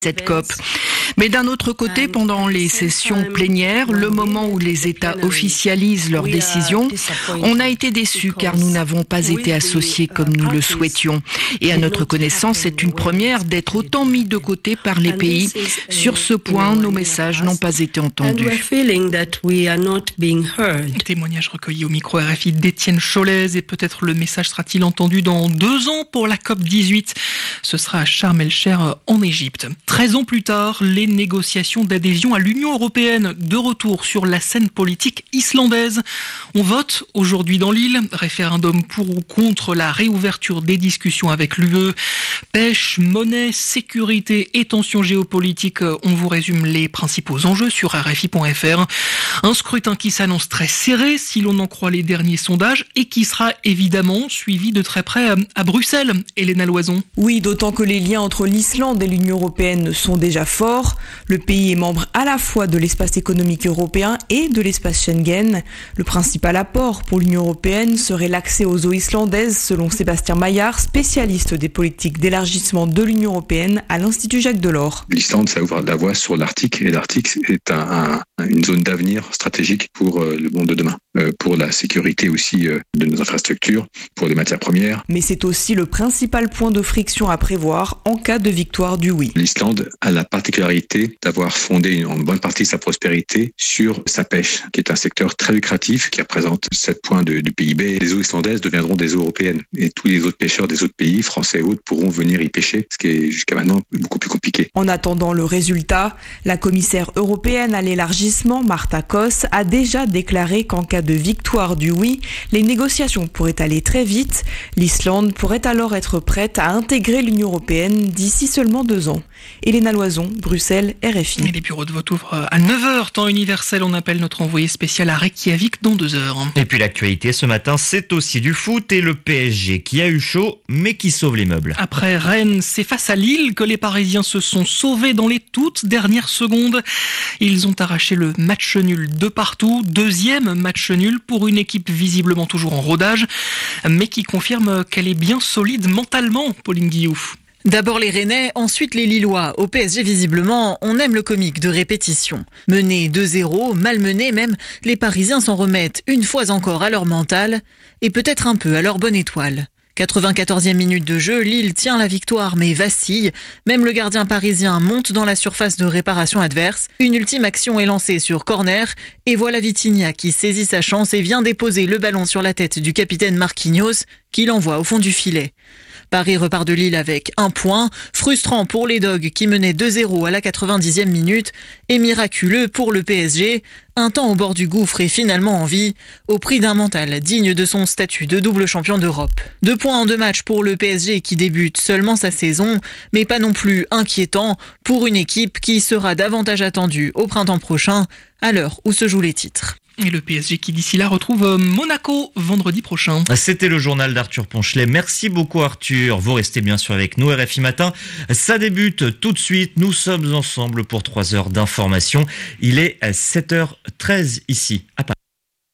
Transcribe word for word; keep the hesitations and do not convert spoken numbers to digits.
cette COP. Mais d'un autre côté, pendant les sessions plénières, le moment où les États officialisent leurs décisions, on a été déçus car nous n'avons pas été associés comme nous le souhaitions. Et à notre connaissance, c'est une première d'être autant mis de côté par les pays. Sur ce point, nos messages n'ont pas été entendus. Témoignage recueilli au micro R F I d'Étienne Cholez, et peut-être le message sera-t-il entendu dans deux ans pour la COP dix-huit. Ce sera à Sharm el-Sheikh en Égypte. Treize ans plus tard, les négociations d'adhésion à l'Union européenne, de retour sur la scène politique islandaise. On vote aujourd'hui dans l'île, référendum pour ou contre la réouverture des discussions avec l'U E. Pêche, monnaie, sécurité et tensions géopolitiques, on vous résume les principaux enjeux sur R F I point F R. Un scrutin qui s'annonce très serré si l'on en croit les derniers sondages et qui sera évidemment suivi de très près à Bruxelles. Elena Loison. Oui, d'autant que les liens entre l'Islande et l'Union européenne sont déjà forts. Le pays est membre à la fois de l'espace économique européen et de l'espace Schengen. Le principal apport pour l'Union européenne serait l'accès aux eaux islandaises, selon Sébastien Maillard, spécialiste des politiques d'élargissement de l'Union européenne à l'Institut Jacques Delors. L'Islande, ça ouvre la voie sur l'Arctique, et l'Arctique est un, un, une zone d'avenir stratégique pour le monde de demain, pour la sécurité aussi de nos infrastructures, pour les matières premières. Mais c'est aussi le principal point de friction à prévoir en cas de victoire du oui. L'Islande a la particularité d'avoir fondé en bonne partie sa prospérité sur sa pêche, qui est un secteur très lucratif, qui représente sept points de, du P I B. Les eaux islandaises deviendront des eaux européennes, et tous les autres pêcheurs des autres pays, français et autres, pourront venir y pêcher, ce qui est jusqu'à maintenant beaucoup plus compliqué. En attendant le résultat, la commissaire européenne à l'élargissement, Marta Koss, a déjà déclaré qu'en cas de victoire du oui, les négociations pourraient aller très vite. L'Islande pourrait alors être prête à intégrer l'Union européenne d'ici seulement deux ans. Elena Loison, Bruxelles, R F I. Et les bureaux de vote ouvrent à neuf heures, temps universel. On appelle notre envoyé spécial à Reykjavik dans deux heures. Et puis l'actualité ce matin, c'est aussi du foot et le P S G qui a eu chaud, mais qui sauve les meubles. Après Rennes, c'est face à Lille que les Parisiens se sont sauvés dans les toutes dernières secondes. Ils ont arraché le match nul de partout. Deuxième match nul pour une équipe visiblement toujours en rodage, mais qui confirme qu'elle est bien solide mentalement, Pauline Guillou. D'abord les Rennais, ensuite les Lillois. Au P S G, visiblement, on aime le comique de répétition. Menés deux zéro, malmenés même, les Parisiens s'en remettent une fois encore à leur mental et peut-être un peu à leur bonne étoile. quatre-vingt-quatorzième minute de jeu, Lille tient la victoire mais vacille. Même le gardien parisien monte dans la surface de réparation adverse. Une ultime action est lancée sur corner et voilà Vitinha qui saisit sa chance et vient déposer le ballon sur la tête du capitaine Marquinhos qui l'envoie au fond du filet. Paris repart de Lille avec un point, frustrant pour les Dogs qui menaient deux zéro à la quatre-vingt-dixième minute et miraculeux pour le P S G, un temps au bord du gouffre et finalement en vie, au prix d'un mental digne de son statut de double champion d'Europe. Deux points en deux matchs pour le P S G qui débute seulement sa saison, mais pas non plus inquiétant pour une équipe qui sera davantage attendue au printemps prochain, à l'heure où se jouent les titres. Et le P S G qui d'ici là retrouve Monaco vendredi prochain. C'était le journal d'Arthur Ponchelet. Merci beaucoup Arthur. Vous restez bien sûr avec nous. R F I Matin, ça débute tout de suite. Nous sommes ensemble pour trois heures d'information. Il est sept heures treize ici à Paris.